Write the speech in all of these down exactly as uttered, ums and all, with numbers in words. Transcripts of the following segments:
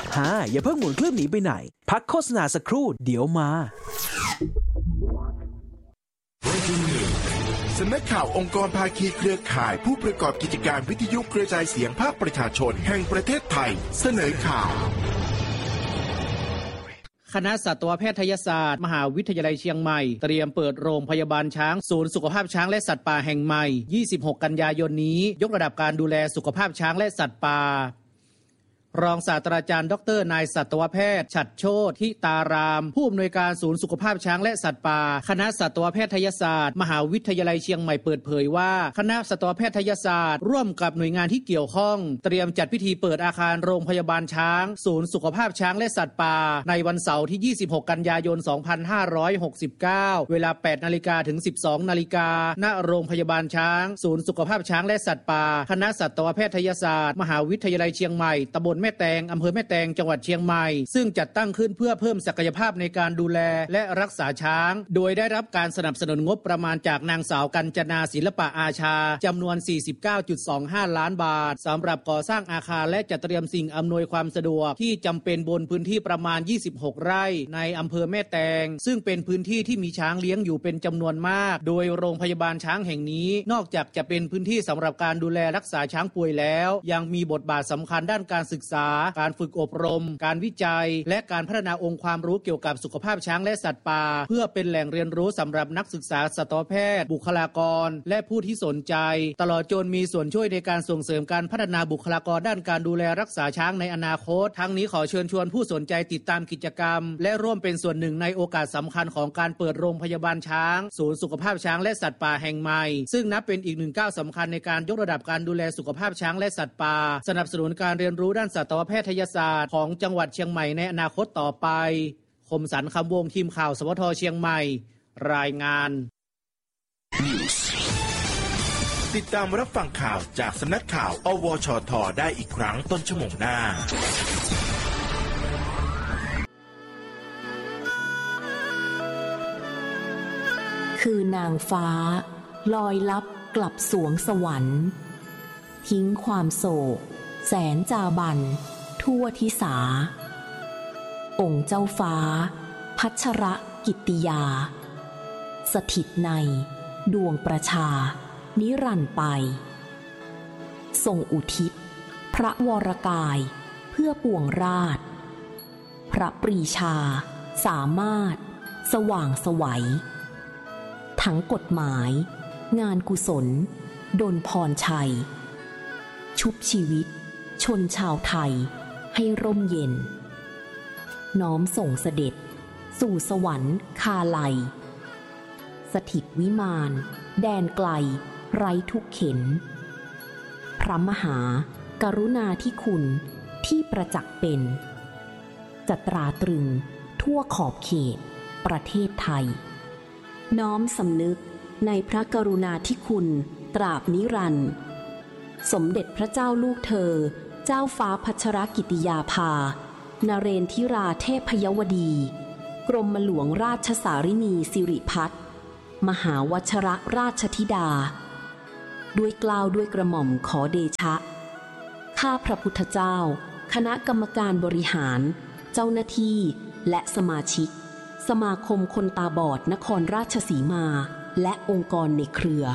ฮ่าอย่าเพิ่งหมุนเครื่องหนีไปไหนพักโฆษณาสักครู่เดี๋ยวมาสำนักข่าวองค์กรภาคีเครือข่ายผู้ประกอบกิจการวิทยุกระจายเสียงภาคประชาชนแห่งประเทศไทยเสนอข่าวคณะสัตวแพทยศาสตร์มหาวิทยาลัยเชียงใหม่เตรียมเปิดโรงพยาบาลช้างศูนย์สุขภาพช้างและสัตว์ป่าแห่งใหม่ยี่สิบหกกันยายนนี้ยกระดับการดูแลสุขภาพช้างและสัตว์ป่ารองศาสตราจารย์ดรนายสัตวแพทย์ฉัตรโชติทิตารามผู้อำนวยการศูนย์สุขภาพช้างและสัตว์ป่าคณะสัตวแพทยศาสตร์มหาวิทยาลัยเชียงใหม่เปิดเผยว่าคณะสัตวแพทยศาสตร์ร่วมกับหน่วยงานที่เกี่ยวข้องเตรียมจัดพิธีเปิดอาคารโรงพยาบาลช้างศูนย์สุขภาพช้างและสัตว์ป่าในวันเสาร์ที่ยี่สิบหกกันยายนสองพันห้าร้อยหกสิบเก้าเวลา แปดนาฬิกา ถึง สิบสองนาฬิกาณโรงพยาบาลช้างศูนย์สุขภาพช้างและสัตว์ป่าคณะสัตวแพทยศาสตร์มหาวิทยาลัยเชียงใหม่ตำบลแม่แตงอำเภอแม่แตงจังหวัดเชียงใหม่ซึ่งจัดตั้งขึ้นเพื่อเพิ่มศักยภาพในการดูแลและรักษาช้างโดยได้รับการสนับสนุนงบประมาณจากนางสาวกัญจนาศิลปะอาชาจำนวน สี่สิบเก้าจุดสองห้า ล้านบาทสำหรับก่อสร้างอาคารและจัดเตรียมสิ่งอำนวยความสะดวกที่จำเป็นบนพื้นที่ประมาณยี่สิบหกไร่ในอำเภอแม่แตงซึ่งเป็นพื้นที่ที่มีช้างเลี้ยงอยู่เป็นจำนวนมากโดยโรงพยาบาลช้างแห่งนี้นอกจากจะเป็นพื้นที่สำหรับการดูแลรักษาช้างป่วยแล้วยังมีบทบาทสำคัญด้านการศึกษาการฝึกอบรมการวิจัยและการพัฒนาองค์ความรู้เกี่ยวกับสุขภาพช้างและสัตว์ป่าเพื่อเป็นแหล่งเรียนรู้สำหรับนักศึกษาสัตวแพทย์บุคลากรและผู้ที่สนใจตลอดจนมีส่วนช่วยในการส่งเสริมการพัฒนาบุคลากรด้านการดูแลรักษาช้างในอนาคตทั้งนี้ขอเชิญชวนผู้สนใจติดตามกิจกรรมและร่วมเป็นส่วนหนึ่งในโอกาสสำคัญของการเปิดโรงพยาบาลช้างศูนย์สุขภาพช้างและสัตว์ป่าแห่งใหม่ซึ่งนับเป็นอีกหนึ่งก้าวสำคัญในการยกระดับการดูแลสุขภาพช้างและสัตว์ป่าสนับสนุนการเรียนรู้ด้านสัตวแพทยศาสตร์ของจังหวัดเชียงใหม่ในอนาคตต่อไปคมสันต์คำวงทีมข่าวสวทเชียงใหม่รายงานติดตามรับฟังข่าวจากสำนักข่าวอวชทได้อีกครั้งต้นชั่วโมงหน้าคือนางฟ้าลอยลับกลับสวงสวรรค์ทิ้งความโศกแสนจาบันทั่วทิสาองค์เจ้าฟ้าพัชรกิตติยาสถิตในดวงประชานิรันดร์ไปทรงอุทิศพระวรกายเพื่อปวงราชพระปรีชาสามารถสว่างไสวทั้งกฎหมายงานกุศลดลพรชัยชุบชีวิตชนชาวไทยให้ร่มเย็นน้อมส่งเสด็จสู่สวรรค์คาไลสถิตวิมานแดนไกลไร้ทุกเข็นพระมหากรุณาธิคุณที่ประจักษ์เป็นจะตราตรึงทั่วขอบเขตประเทศไทยน้อมสำนึกในพระกรุณาธิคุณตราบนิรันดร์สมเด็จพระเจ้าลูกเธอเจ้าฟ้าพัชรกิติยาภานเรนทิราเทพยวดีกรมหลวงราชสารินีสิริพัฒน์มหาวชรราชธิดาด้วยเกล้าด้วยกระหม่อมขอเดชะข้าพระพุทธเจ้าคณะกรรมการบริหารเจ้าหน้าที่และสมาชิกสมาคมคนตาบอดนครราชสีมาและองค์กรในเครือ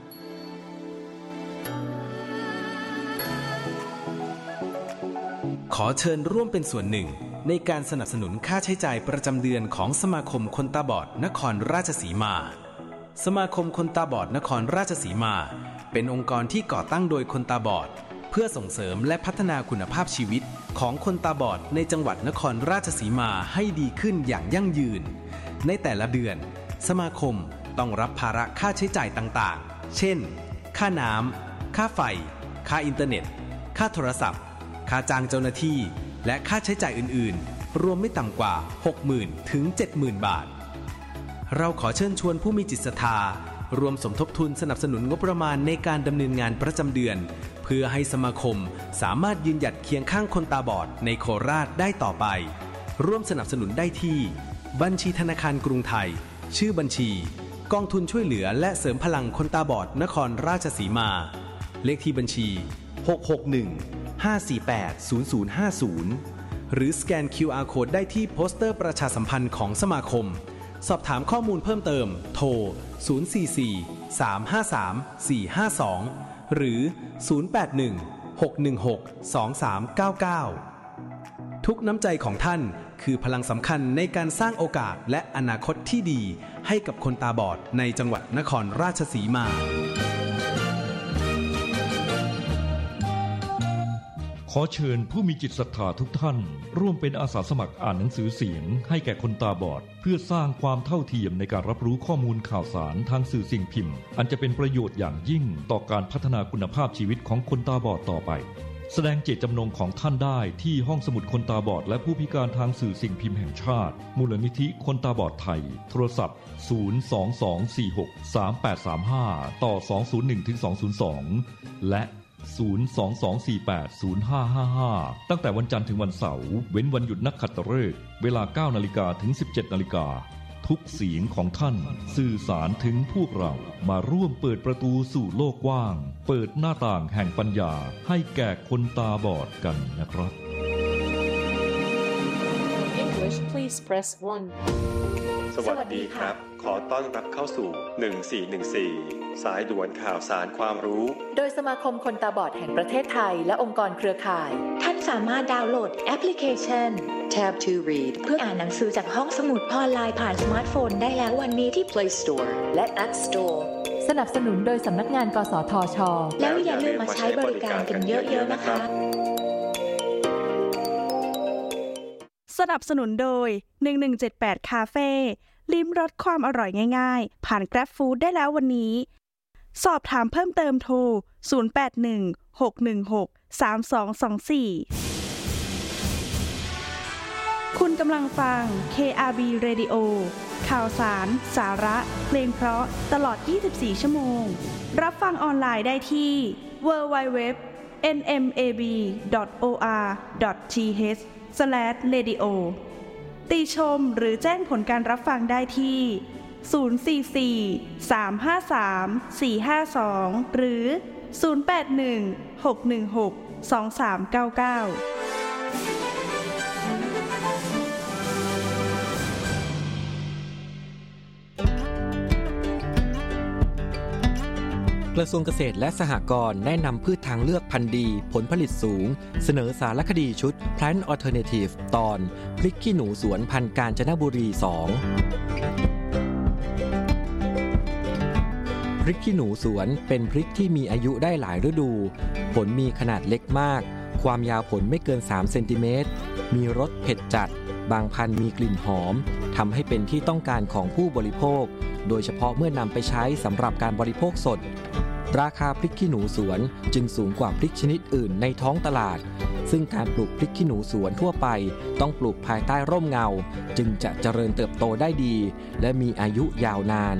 ขอเชิญร่วมเป็นส่วนหนึ่งในการสนับสนุนค่าใช้จ่ายประจำเดือนของสมาคมคนตาบอดนครราชสีมาสมาคมคนตาบอดนครราชสีมาเป็นองค์กรที่ก่อตั้งโดยคนตาบอดเพื่อส่งเสริมและพัฒนาคุณภาพชีวิตของคนตาบอดในจังหวัดนครราชสีมาให้ดีขึ้นอย่างยั่งยืนในแต่ละเดือนสมาคมต้องรับภาระค่าใช้จ่ายต่างๆเช่นค่าน้ำค่าไฟค่าอินเทอร์เน็ตค่าโทรศัพท์ค่าจ้างเจ้าหน้าที่และค่าใช้จ่ายอื่นๆรวมไม่ต่ำกว่า หกหมื่น ถึง เจ็ดหมื่น บาทเราขอเชิญชวนผู้มีจิตศรัทธารวมสมทบทุนสนับสนุนงบประมาณในการดำเนินงานประจำเดือนเพื่อให้สมาคมสามารถยืนหยัดเคียงข้างคนตาบอดในโคราชได้ต่อไปร่วมสนับสนุนได้ที่บัญชีธนาคารกรุงไทยชื่อบัญชีกองทุนช่วยเหลือและเสริมพลังคนตาบอดนครราชสีมาเลขที่บัญชีหก หก หนึ่ง ห้า สี่ แปด ศูนย์ ศูนย์ ห้า ศูนย์หรือสแกน คิว อาร์ Code ได้ที่โปสเตอร์ประชาสัมพันธ์ของสมาคมสอบถามข้อมูลเพิ่มเติมโทรศูนย์ สี่ สี่ สาม ห้า สาม สี่ ห้า สองหรือศูนย์ แปด หนึ่ง หก หนึ่ง หก สอง สาม เก้า เก้าทุกน้ำใจของท่านคือพลังสำคัญในการสร้างโอกาสและอนาคตที่ดีให้กับคนตาบอดในจังหวัดนครราชสีมาขอเชิญผู้มีจิตศรัทธาทุกท่านร่วมเป็นอาสาสมัครอ่านหนังสือเสียงให้แก่คนตาบอดเพื่อสร้างความเท่าเทียมในการรับรู้ข้อมูลข่าวสารทางสื่อสิ่งพิมพ์อันจะเป็นประโยชน์อย่างยิ่งต่อการพัฒนาคุณภาพชีวิตของคนตาบอดต่อไปแสดงเจตจำนงของท่านได้ที่ห้องสมุดคนตาบอดและผู้พิการทางสื่อสิ่งพิมพ์แห่งชาติมูลนิธิคนตาบอดไทยโทรศัพท์ศูนย์ สอง สอง สี่ หก สาม แปด สาม ห้าต่อสอง ศูนย์ หนึ่ง ถึง สอง ศูนย์ สองและศูนย์ สอง สอง สี่ แปด ศูนย์ ห้า ห้า ห้าตั้งแต่วันจันทร์ถึงวันเสาร์เว้นวันหยุดนักขัตฤกษ์เวลา เก้านาฬิกา ถึง สิบเจ็ดนาฬิกาทุกเสียงของท่านสื่อสารถึงพวกเรามาร่วมเปิดประตูสู่โลกกว้างเปิดหน้าต่างแห่งปัญญาให้แก่คนตาบอดกันนะครับ English please press one สวัสดีครับขอต้อนรับเข้าสู่หนึ่งสี่หนึ่งสี่สายด่วนข่าวสารความรู้โดยสมาคมคนตาบอดแห่งประเทศไทยและองค์กรเครือข่ายท่านสามารถดาวน์โหลดแอปพลิเคชัน Tab to Read เพื่ออ่านหนังสือจากห้องสมุดออนไลน์ผ่านสมาร์ทโฟนได้แล้ววันนี้ที่ Play Store และ App Store สนับสนุนโดยสำนักงานกสทช. แล้วอย่าลืมมาใช้บริการกันเยอะๆนะคะสนับสนุนโดยหนึ่งหนึ่งเจ็ดแปดคาเฟ่ลิ้มรสความอร่อยง่ายๆผ่าน Grab Food ได้แล้ววันนี้สอบถามเพิ่มเติมโทรศูนย์ แปด หนึ่ง หก หนึ่ง หก สาม สอง สอง สี่คุณกำลังฟัง เค อาร์ บี Radio ข่าวสารสาระเพลงเพราะตลอดยี่สิบสี่ชั่วโมงรับฟังออนไลน์ได้ที่ ดับเบิลยู ดับเบิลยู ดับเบิลยู ดอท เอ็น เอ็ม เอ บี ดอท โอ อาร์ ดอท ที เอช สแลช เรดิโอ ติชมหรือแจ้งผลการรับฟังได้ที่ศูนย์ สี่ สี่ สาม ห้า สาม สี่ ห้า สองหรือศูนย์ แปด หนึ่ง หก หนึ่ง หก สอง สาม เก้า เก้ากระทรวงเกษตรและสหกรณ์แนะนำพืชทางเลือกพันธุ์ดีผลผลิตสูงเสนอสารคดีชุด Plant Alternative ตอนพริกขี้หนูสวนพันธุ์กาญจนบุรี สองพริกขี้หนูสวนเป็นพริกที่มีอายุได้หลายฤดูผลมีขนาดเล็กมากความยาวผลไม่เกินสามเซนติเมตรมีรสเผ็ดจัดบางพันธุ์มีกลิ่นหอมทำให้เป็นที่ต้องการของผู้บริโภคโดยเฉพาะเมื่อนำไปใช้สำหรับการบริโภคสดราคาพริกขี้หนูสวนจึงสูงกว่าพริกชนิดอื่นในท้องตลาดซึ่งการปลูกพริกขี้หนูสวนทั่วไปต้องปลูกภายใต้ร่มเงาจึงจะเจริญเติบโตได้ดีและมีอายุยาวนาน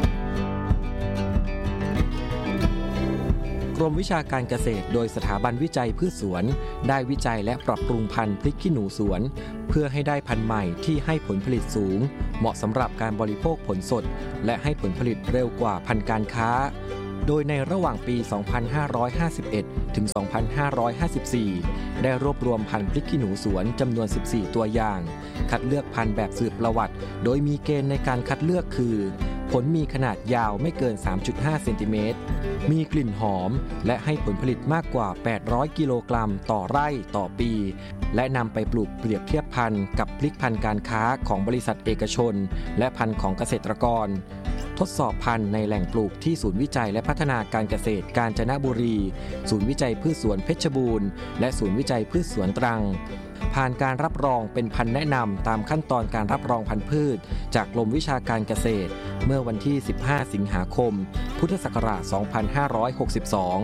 กรมวิชาการเกษตรโดยสถาบันวิจัยพืชสวนได้วิจัยและปรับปรุงพันธุ์พริกขี้หนูสวนเพื่อให้ได้พันธุ์ใหม่ที่ให้ผลผลิตสูงเหมาะสำหรับการบริโภคผลสดและให้ผลผลิตเร็วกว่าพันธุ์การค้าโดยในระหว่างปี สองพันห้าร้อยห้าสิบเอ็ด ถึง สองพันห้าร้อยห้าสิบสี่ ได้รวบรวมพันธุ์พริกขี้หนูสวนจำนวน สิบสี่ ตัวอย่างคัดเลือกพันธุ์แบบสืบประวัติโดยมีเกณฑ์ในการคัดเลือกคือผลมีขนาดยาวไม่เกิน สามจุดห้า เซนติเมตรมีกลิ่นหอมและให้ผลผลิตมากกว่า แปดร้อย กิโลกรัมต่อไร่ต่อปีและนำไปปลูกเปรียบเทียบพันธุ์กับพริกพันธุ์การค้าของบริษัทเอกชนและพันธุ์ของเกษตรกรทดสอบพันธุ์ในแหล่งปลูกที่ศูนย์วิจัยและพัฒนาการเกษตรกาญจนบุรีศูนย์วิจัยพืชสวนเพชรบูรณ์และศูนย์วิจัยพืชสวนตรังผ่านการรับรองเป็นพันธุ์แนะนำตามขั้นตอนการรับรองพันธุ์พืชจากกรมวิชาการเกษตรเมื่อวันที่สิบห้าสิงหาคมพุทธศักราชสองพันห้าร้อยหกสิบสอง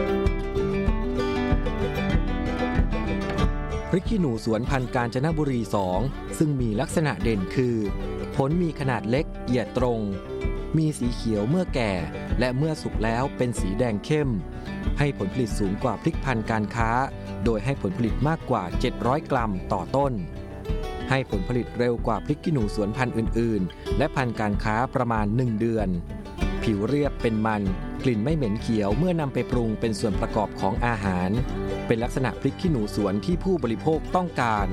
พริกขี้หนูสวนพันธุ์กาญจนบุรีสองซึ่งมีลักษณะเด่นคือผลมีขนาดเล็กเหยียดตรงมีสีเขียวเมื่อแก่และเมื่อสุกแล้วเป็นสีแดงเข้มให้ผลผลิตสูงกว่าพริกพันธุ์การค้าโดยให้ผลผลิตมากกว่าเจ็ดร้อยกรัมต่อต้นให้ผลผลิตเร็วกว่าพริกขี้หนูสวนพันธุ์อื่นๆและพันธุ์การค้าประมาณหนึ่งเดือนผิวเรียบเป็นมันกลิ่นไม่เหม็นเขียวเมื่อนำไปปรุงเป็นส่วนประกอบของอาหารเป็นลักษณะพริกขี้หนูสวนที่ผู้บริโภคต้องการ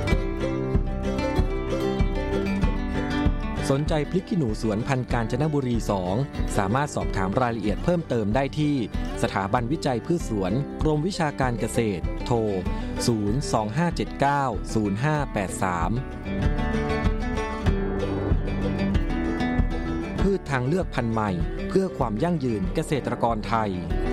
สนใจพริกขี้หนูสวนพันธุ์กาญจนบุรี สอง สามารถสอบถามรายละเอียดเพิ่มเติมได้ที่สถาบันวิจัยพืชสวนกรมวิชาการเกษตรโทร ศูนย์ สอง ห้า เจ็ด เก้า ศูนย์ ห้า แปด สาม พืชทางเลือกพันธุ์ใหม่เพื่อความยั่งยืนเกษตรกรไทย